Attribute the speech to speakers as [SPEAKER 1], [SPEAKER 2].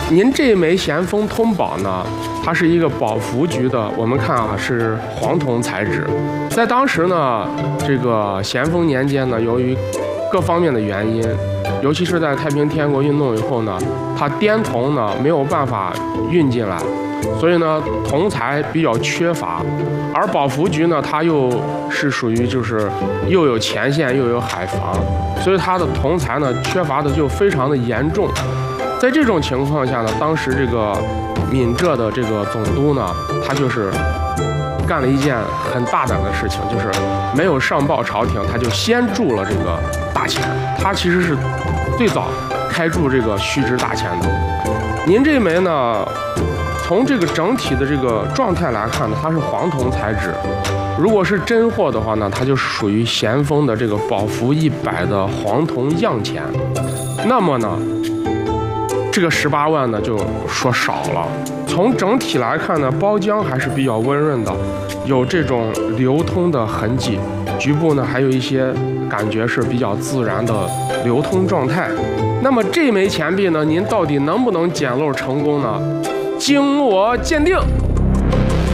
[SPEAKER 1] 您这枚咸丰通宝呢，它是一个保福局的，我们看啊是黄铜材质。在当时呢，这个咸丰年间呢，由于各方面的原因，尤其是在太平天国运动以后呢，它滇铜呢没有办法运进来，所以呢铜材比较缺乏。而保福局呢，它又是属于就是又有前线又有海防，所以它的铜材呢缺乏的就非常的严重。在这种情况下呢，当时这个闽浙的这个总督呢，他就是干了一件很大胆的事情，就是没有上报朝廷，他就先铸了这个大钱。他其实是最早开铸这个须知大钱的。您这枚呢，从这个整体的这个状态来看呢，它是黄铜材质。如果是真货的话呢，它就属于咸丰的这个宝福100的黄铜样钱。那么呢，这个18万呢就说少了。从整体来看呢，包浆还是比较温润的，有这种流通的痕迹，局部呢还有一些感觉是比较自然的流通状态。那么这枚钱币呢，您到底能不能捡漏成功呢？经我鉴定。